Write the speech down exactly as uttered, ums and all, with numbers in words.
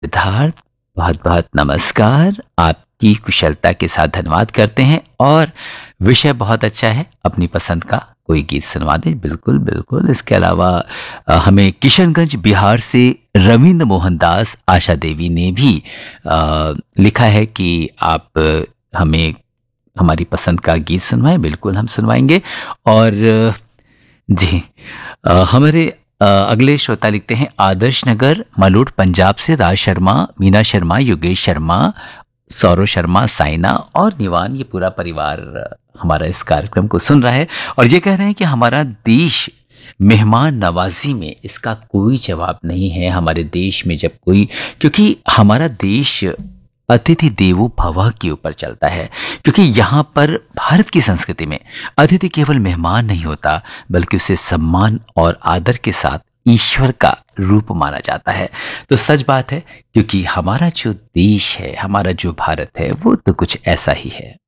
सिद्धार्थ, बहुत-बहुत नमस्कार। आपकी कुशलता के साथ धन्यवाद करते हैं और विषय बहुत अच्छा है, अपनी पसंद का कोई गीत सुनवा दें। बिल्कुल, बिल्कुल। इसके अलावा अ, हमें किशनगंज बिहार से रविंद्र मोहन दास आशा देवी ने भी अ, लिखा है कि आप अ, हमें हमारी पसंद का गीत सुनवाएँ। बिल्कुल, हम सुनवाएँगे और अ, जी अ, हमारे अ, अगले श्रोता लिखते हैं आदर्श नगर मलोट पंजाब से राज शर्मा, मीना शर्मा, योगेश शर्मा, सौरव शर्मा, साइना और निवान, ये पूरा परिवार अ, हमारा इस कार्यक्रम को सुन रहा है और ये कह रहे हैं कि हमारा देश मेहमान नवाजी में इसका कोई जवाब नहीं है। हमारे देश में जब कोई, क्योंकि हमारा देश अतिथि देवो भव के ऊपर चलता है, क्योंकि यहाँ पर भारत की संस्कृति में अतिथि केवल मेहमान नहीं होता, बल्कि उसे सम्मान और आदर के साथ ईश्वर का रूप माना जाता है। तो सच बात है, क्योंकि हमारा जो देश है, हमारा जो भारत है, वो तो कुछ ऐसा ही है।